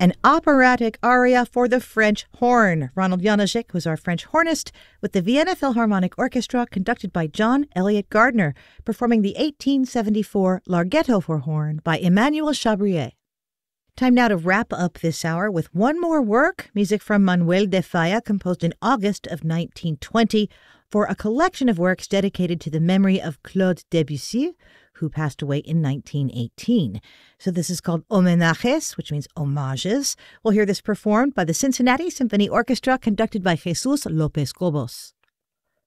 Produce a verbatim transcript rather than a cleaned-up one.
an operatic aria for the French horn. Ronald Janáček was our French hornist with the Vienna Philharmonic Orchestra, conducted by John Eliot Gardiner, performing the eighteen seventy-four Larghetto for horn by Emmanuel Chabrier. Time now to wrap up this hour with one more work, music from Manuel de Falla, composed in August of nineteen twenty for a collection of works dedicated to the memory of Claude Debussy, who passed away in nineteen eighteen. So this is called Homenajes, which means homages. We'll hear this performed by the Cincinnati Symphony Orchestra, conducted by Jesus Lopez Cobos.